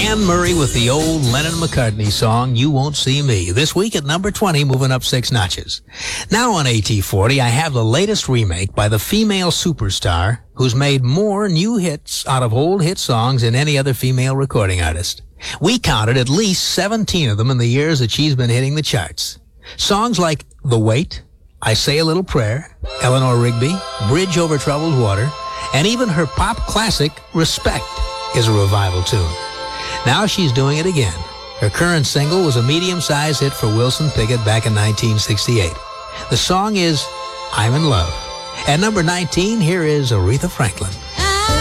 Anne Murray with the old Lennon-McCartney song, You Won't See Me. This week at number 20, moving up 6 notches. Now on AT40, I have the latest remake by the female superstar who's made more new hits out of old hit songs than any other female recording artist. We counted at least 17 of them in the years that she's been hitting the charts. Songs like The Wait, I Say a Little Prayer, Eleanor Rigby, Bridge Over Troubled Water, and even her pop classic, Respect, is a revival tune. Now she's doing it again. Her current single was a medium-sized hit for Wilson Pickett back in 1968. The song is I'm in Love. At number 19, here is Aretha Franklin.